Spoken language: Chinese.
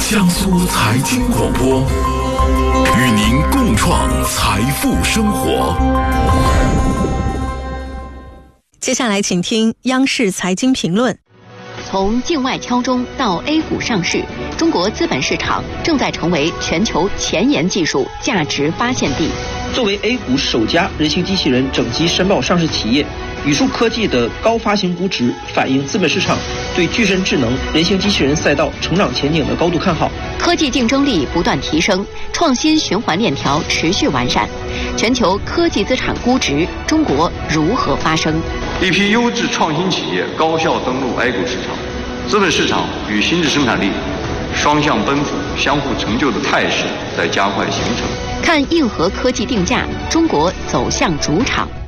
江苏财经广播，与您共创财富生活。 接下来请听央视财经评论。 从境外敲钟到 A 股上市，中国资本市场正在成为全球前沿技术价值发现地。 作为 A 股首家人形机器人整机申报上市企业，宇树科技的高发行估值反映资本市场对具身智能人形机器人赛道成长前景的高度看好。 科技竞争力不断提升，创新循环链条持续完善，全球科技资产估值，中国如何发声？ 一批优质创新企业高效登陆 A 股市场，资本市场与新质生产力双向奔赴、相互成就的态势在加快形成。 看硬核科技定价，中国走向主场。